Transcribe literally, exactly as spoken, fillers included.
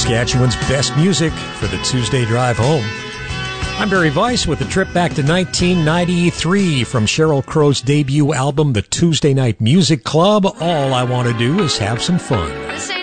Saskatchewan's best music for the Tuesday drive home. I'm Barry Weiss with a trip back to nineteen ninety-three from Sheryl Crow's debut album, The Tuesday Night Music Club. All I Want to Do is Have Some Fun.